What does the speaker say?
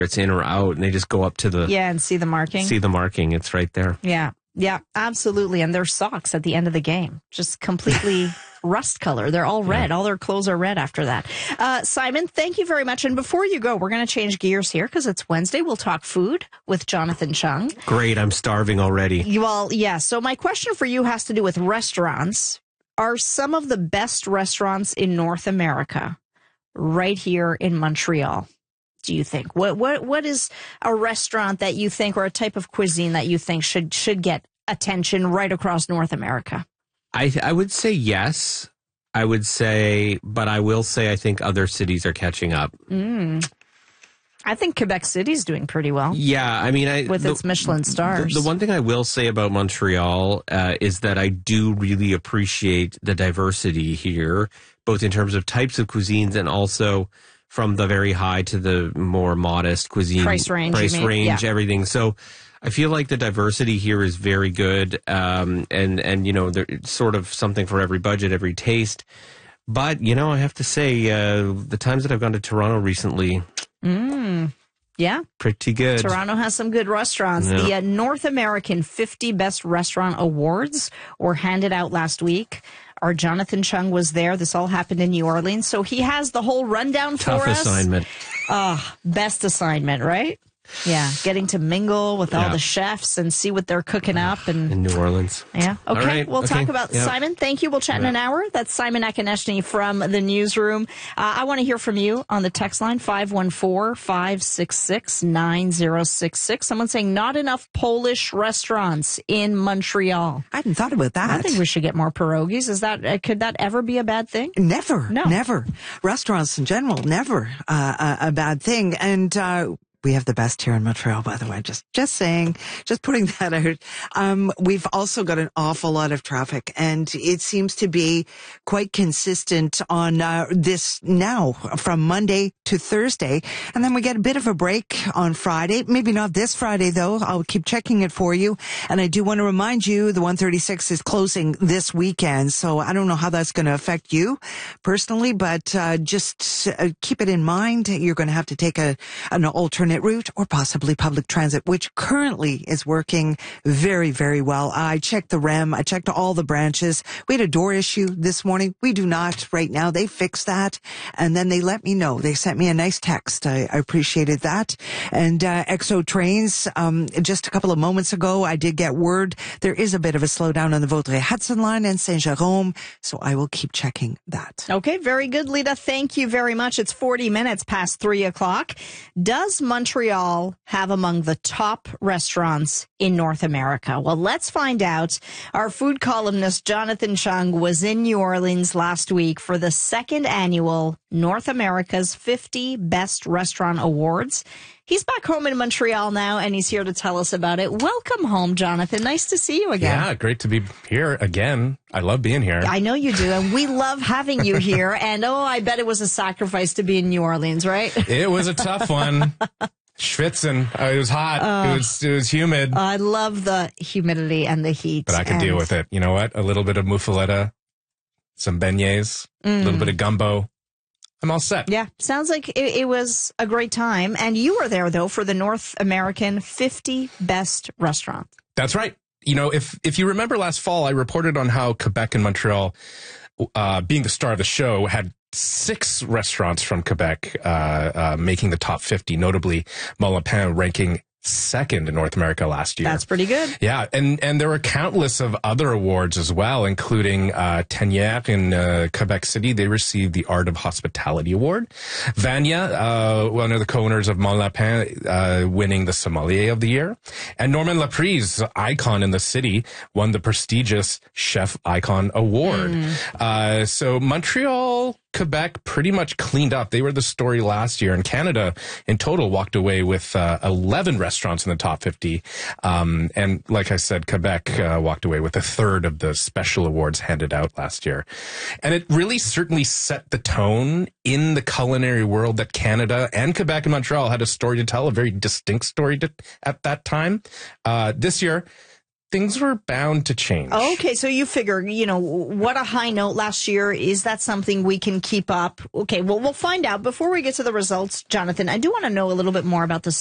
it's in or out, and they just go up to the and see the marking. See the marking. It's right there. Yeah, absolutely. And their socks at the end of the game, just completely rust color. They're all red. Yeah. All their clothes are red after that. Simon, thank you very much. And before you go, we're going to change gears here because it's Wednesday. We'll talk food with Jonathan Chung. Great. I'm starving already. Well, yeah. So my question for you has to do with restaurants. Are some of the best restaurants in North America right here in Montreal? Do you think? What is a restaurant that you think, or a type of cuisine that you think should get attention right across North America? I would say yes. I would say, but I will say I think other cities are catching up. I think Quebec City's doing pretty well. Yeah, I mean, with its Michelin stars. The one thing I will say about Montreal is that I do really appreciate the diversity here, both in terms of types of cuisines and also from the very high to the more modest cuisine. Price range, yeah. Everything. So I feel like the diversity here is very good. And you know, there's sort of something for every budget, every taste. But, you know, I have to say, the times that I've gone to Toronto recently. Yeah. Pretty good. Toronto has some good restaurants. Yeah. The North American 50 Best Restaurant Awards were handed out last week. Our Jonathan Chung was there. This all happened in New Orleans. So he has the whole rundown for us. Tough assignment. Best assignment, right? Yeah, getting to mingle with all the chefs and see what they're cooking up. And in New Orleans. Yeah. Okay, right. We'll talk about Simon. Thank you. We'll chat in an hour. That's Simon Akonechny from the newsroom. I want to hear from you on the text line, 514-566-9066. Someone saying not enough Polish restaurants in Montreal. I hadn't thought about that. I think we should get more pierogies. Could that ever be a bad thing? Never. Restaurants in general, never a bad thing. And we have the best here in Montreal, by the way. Just saying, just putting that out. We've also got an awful lot of traffic, and it seems to be quite consistent on this now from Monday to Thursday. And then we get a bit of a break on Friday. Maybe not this Friday, though. I'll keep checking it for you. And I do want to remind you, the 136 is closing this weekend. So I don't know how that's going to affect you personally, but just keep it in mind. You're going to have to take an alternate route or possibly public transit, which currently is working very, very well. I checked the REM. I checked all the branches. We had a door issue this morning. We do not right now. They fixed that. And then they let me know. They sent me a nice text. I appreciated that. And XO Trains, just a couple of moments ago, I did get word there is a bit of a slowdown on the Vaudreuil-Hudson line and Saint-Jérôme. So I will keep checking that. Okay, very good, Lita. Thank you very much. It's 40 minutes past 3 o'clock. Does Montreal have among the top restaurants in North America? Well, let's find out. Our food columnist, Jonathan Chung, was in New Orleans last week for the second annual North America's 50 Best Restaurant Awards. He's back home in Montreal now, and he's here to tell us about it. Welcome home, Jonathan. Nice to see you again. Yeah, great to be here again. I love being here. I know you do, and we love having you here. And, I bet it was a sacrifice to be in New Orleans, right? It was a tough one. Schwitzing. It was hot. It was humid. I love the humidity and the heat. But I could deal with it. You know what? A little bit of muffaletta, some beignets, a little bit of gumbo. I'm all set. Yeah, sounds like it was a great time. And you were there, though, for the North American 50 Best Restaurants. That's right. You know, if you remember last fall, I reported on how Quebec and Montreal, being the star of the show, had 6 restaurants from Quebec making the top 50, notably Mon Lapin ranking second in North America last year. That's pretty good. Yeah, and there were countless of other awards as well, including Tenière in Quebec City. They received the Art of Hospitality Award. Vania, one of the co-owners of Mon Lapin, winning the Sommelier of the Year. And Norman Laprise, icon in the city, won the prestigious Chef Icon Award. So Montreal, Quebec pretty much cleaned up. They were the story last year, and Canada in total walked away with 11 restaurants in the top 50. And like I said, Quebec walked away with a third of the special awards handed out last year. And it really certainly set the tone in the culinary world that Canada and Quebec and Montreal had a story to tell, a very distinct story at that time. This year, things were bound to change. Okay, so you figure, what a high note last year. Is that something we can keep up? Okay, well, we'll find out. Before we get to the results, Jonathan, I do want to know a little bit more about the